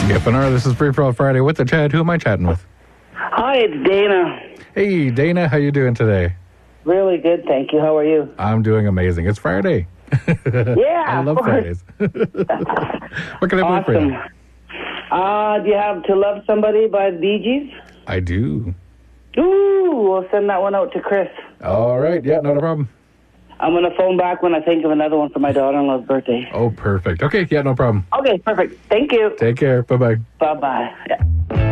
CFNR, this is Free For All Friday with the Chad. Who am I chatting with? Hi, it's Dana. Hey, Dana, how you doing today? Really good, thank you. How are you? I'm doing amazing. It's Friday. Yeah, I love Fridays. What can I play for you? Do you have To Love Somebody by the Bee Gees? I do. Ooh, we'll send that one out to Chris. All right, yeah, not a problem. I'm going to phone back when I think of another one for my daughter-in-law's birthday. Oh, perfect. Okay, yeah, no problem. Okay, perfect. Thank you. Take care. Bye-bye. Bye-bye. Yeah.